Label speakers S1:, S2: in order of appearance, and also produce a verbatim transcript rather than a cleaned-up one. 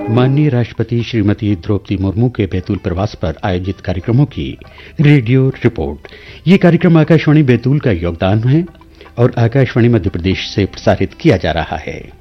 S1: माननीय राष्ट्रपति श्रीमती द्रौपदी मुर्मू के बैतूल प्रवास पर आयोजित कार्यक्रमों की रेडियो रिपोर्ट। ये कार्यक्रम आकाशवाणी बैतूल का योगदान है और आकाशवाणी मध्य प्रदेश से प्रसारित किया जा रहा है।